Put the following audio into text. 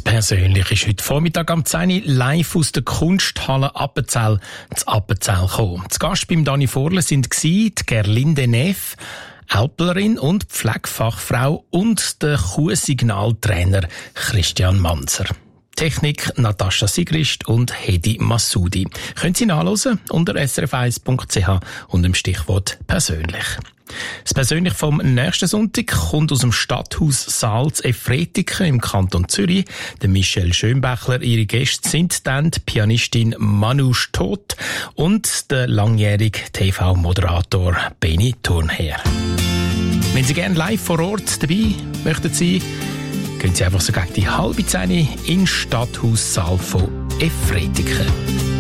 Persönlich ist heute Vormittag am 10 Uhr live aus der Kunsthalle Appenzell zu Appenzell gekommen. Zu Gast beim Dani Vorle sind die Gerlinde Neff, Älplerin und Pflegefachfrau und der Kuhsignaltrainer Christian Manzer. Technik Natascha Sigrist und Hedi Massoudi. Können Sie nachhören unter srf1.ch und dem Stichwort «persönlich». Das Persönlich vom nächsten Sonntag kommt aus dem Stadthaus Salz-Efretiken im Kanton Zürich. Der Michel Schönbächler, ihre Gäste sind dann die Pianistin Manouche Todt und der langjährige TV-Moderator Benny Thurnherr. Wenn Sie gerne live vor Ort dabei möchten sein, gehen Sie einfach so gegen die 9:30 in Stadthaus Saal von Efretiken.